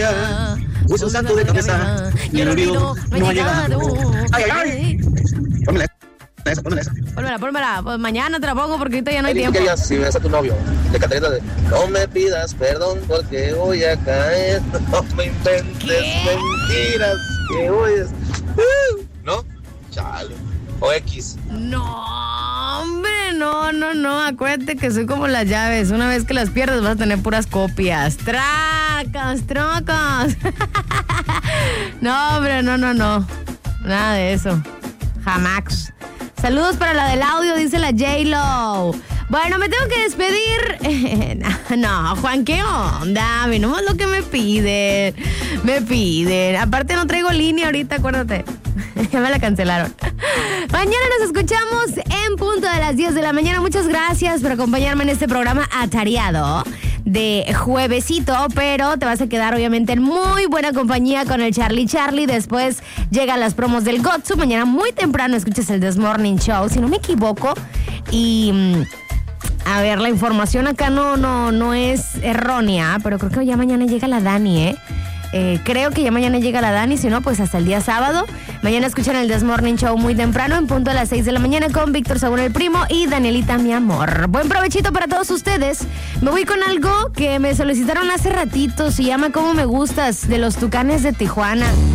día. Puse un salto de cabeza y el olvido no ha llegado. ¡Ay, ay, ay! Pónmela esa. Pónmela. Pues mañana te la pongo porque ahorita ya no hay tiempo. ¿Qué si ves a tu novio? De Catarina de no me pidas perdón porque voy a caer. No me inventes mentiras que voy a... ¿No? Chale. O X. No, hombre, no. Acuérdate que soy como las llaves. Una vez que las pierdes vas a tener puras copias. Trocas. No, hombre, no. Nada de eso. Jamás. Saludos para la del audio, dice la J-Lo. Bueno, me tengo que despedir. No, Juan, ¿qué onda? No es lo que me piden. Aparte no traigo línea ahorita, acuérdate. Ya me la cancelaron. Mañana nos escuchamos en punto de las 10 de la mañana. Muchas gracias por acompañarme en este programa atareado de juevesito, pero te vas a quedar obviamente en muy buena compañía con el Charlie. Después llegan las promos del Gotsu. Mañana muy temprano escuchas el This Morning Show, si no me equivoco. Y a ver, la información acá no es errónea, pero creo que ya mañana llega la Dani, creo que ya mañana llega la Dani, si no, pues hasta el día sábado. Mañana escuchan el This Morning Show muy temprano, en punto a las 6 de la mañana, con Víctor Sagún el primo y Danielita mi amor. Buen provechito para todos ustedes. Me voy con algo que me solicitaron hace ratito, se llama Cómo me gustas, de los Tucanes de Tijuana.